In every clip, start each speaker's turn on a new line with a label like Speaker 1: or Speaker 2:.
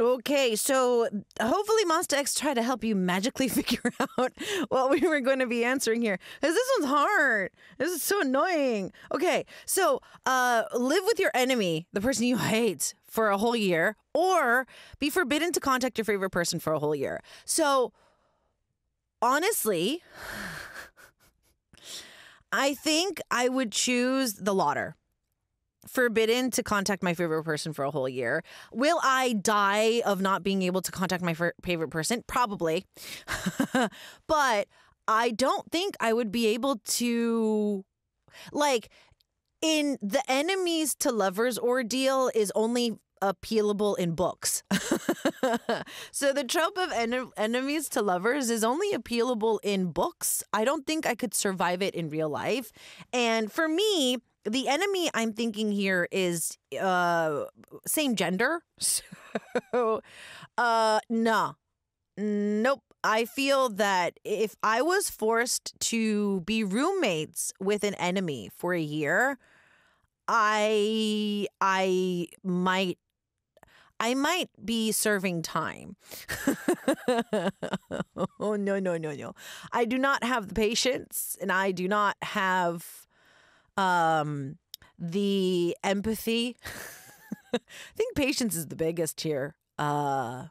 Speaker 1: Okay, so hopefully Monster X tried to help you magically figure out what we were going to be answering here. Because this one's hard. This is so annoying. Okay, so live with your enemy, the person you hate, for a whole year, or be forbidden to contact your favorite person for a whole year. So honestly, I think I would choose the latter. Forbidden to contact my favorite person for a whole year. Will I die of not being able to contact my favorite person? Probably. But I don't think I would be able to, like, in the enemies to lovers ordeal is only appealable in books. So the trope of enemies to lovers is only appealable in books. I don't think I could survive it in real life. And for me, the enemy I'm thinking here is same gender. So, no. Nope. I feel that if I was forced to be roommates with an enemy for a year, I might be serving time. Oh, no. I do not have the patience, and I do not have the empathy. I think patience is the biggest here. I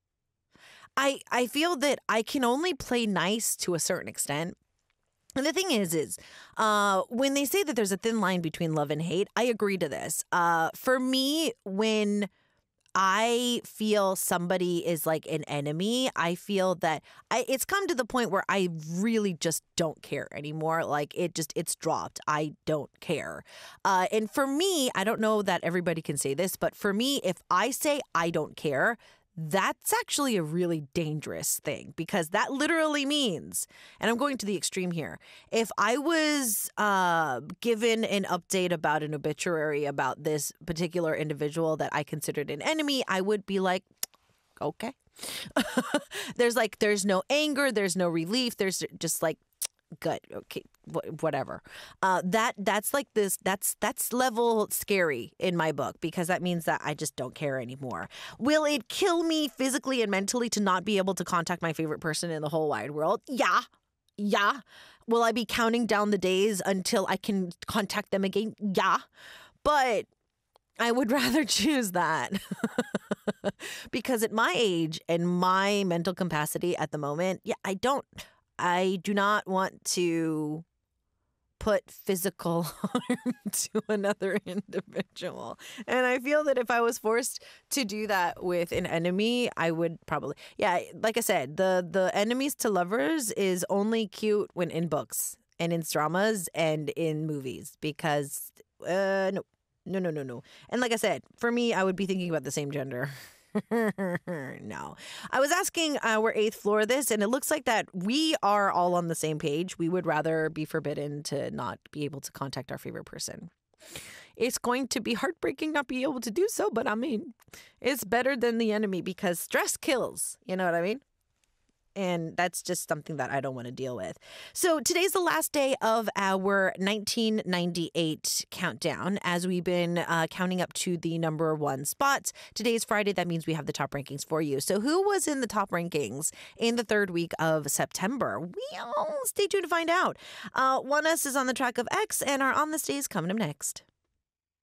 Speaker 1: feel that I can only play nice to a certain extent. And the thing is when they say that there's a thin line between love and hate, I agree to this. For me, when I feel somebody is like an enemy, I feel that it's come to the point where I really just don't care anymore. Like it's dropped. I don't care. And for me, I don't know that everybody can say this, but for me, if I say I don't care, that's actually a really dangerous thing, because that literally means, and I'm going to the extreme here, if I was given an update about an obituary about this particular individual that I considered an enemy, I would be like, okay. There's no anger, there's no relief, there's just like, good, okay, whatever. That's like this. That's level scary in my book, because that means that I just don't care anymore. Will it kill me physically and mentally to not be able to contact my favorite person in the whole wide world? Yeah. Will I be counting down the days until I can contact them again? Yeah. But I would rather choose that. Because at my age and my mental capacity at the moment, I do not want to put physical harm to another individual. And I feel that if I was forced to do that with an enemy, I would probably, like I said, the enemies to lovers is only cute when in books and in dramas and in movies, because no. And like I said, for me, I would be thinking about the same gender. No. I was asking our 8th floor this, and it looks like that we are all on the same page. We would rather be forbidden to not be able to contact our favorite person. It's going to be heartbreaking not be able to do so, but I mean, it's better than the enemy, because stress kills. You know what I mean? And that's just something that I don't want to deal with. So today's the last day of our 1998 countdown, as we've been counting up to the number 1 spots. Today's Friday. That means we have the top rankings for you. So who was in the top rankings in the 3rd week of September? Stay tuned to find out. One Us is on the track of X, and our On This Day is coming up next.